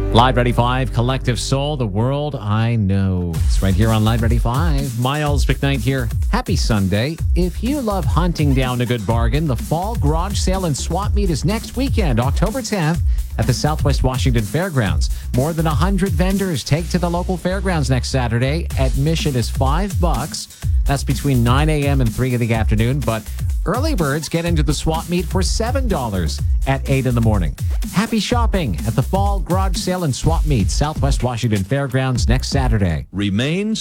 Live Ready 5, Collective Soul, The World I Know. It's right here on Live Ready 5. Miles McKnight here. Happy Sunday. If you love hunting down a good bargain, the Fall Garage Sale and Swap Meet is next weekend, October 10th, at the Southwest Washington Fairgrounds. More than 100 vendors take to the local fairgrounds next Saturday. Admission is $5. That's between 9 a.m. and 3 in the afternoon, but early birds get into the swap meet for $7 at 8 in the morning. Happy shopping at the Fall Garage Sale and Swap Meet, Southwest Washington Fairgrounds next Saturday. Remain